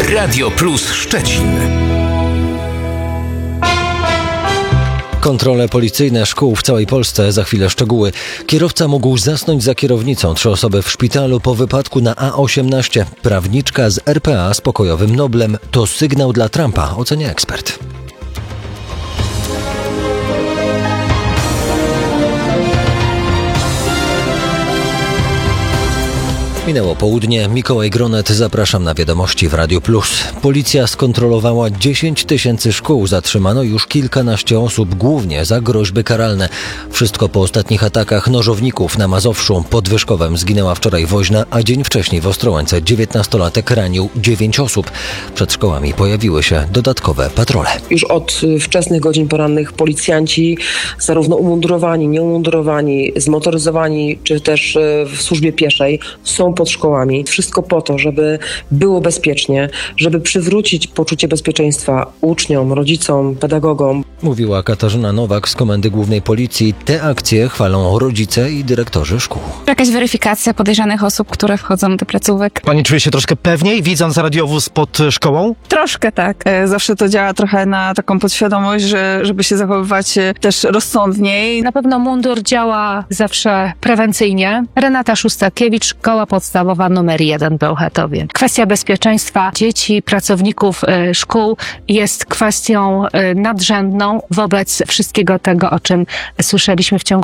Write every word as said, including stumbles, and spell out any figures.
Radio Plus Szczecin. Kontrole policyjne szkół w całej Polsce. Za chwilę szczegóły. Kierowca mógł zasnąć za kierownicą. Trzy osoby w szpitalu po wypadku na A osiemnaście. Prawniczka z R P A z pokojowym Noblem. To sygnał dla Trumpa, ocenia ekspert. Minęło południe. Mikołaj Gronet, zapraszam na wiadomości w Radiu Plus. Policja skontrolowała dziesięć tysięcy szkół. Zatrzymano już kilkanaście osób, głównie za groźby karalne. Wszystko po ostatnich atakach nożowników na Mazowszu. Pod Wyszkowem zginęła wczoraj woźna, a dzień wcześniej w Ostrołęce dziewiętnastolatek ranił dziewięć osób. Przed szkołami pojawiły się dodatkowe patrole. Już od wczesnych godzin porannych policjanci, zarówno umundurowani, nieumundurowani, zmotoryzowani, czy też w służbie pieszej, są pod szkołami. Wszystko po to, żeby było bezpiecznie, żeby przywrócić poczucie bezpieczeństwa uczniom, rodzicom, pedagogom. Mówiła Katarzyna Nowak z Komendy Głównej Policji. Te akcje chwalą rodzice i dyrektorzy szkół. Jakaś weryfikacja podejrzanych osób, które wchodzą do placówek. Pani czuje się troszkę pewniej, widząc radiowóz pod szkołą? Troszkę tak. Zawsze to działa trochę na taką podświadomość, że, żeby się zachowywać też rozsądniej. Na pewno mundur działa zawsze prewencyjnie. Renata Szustakiewicz, Szkoła Podstawowa numer jeden w Bełchatowie. Kwestia bezpieczeństwa dzieci, pracowników y, szkół jest kwestią y, nadrzędną wobec wszystkiego tego, o czym słyszeliśmy w ciągu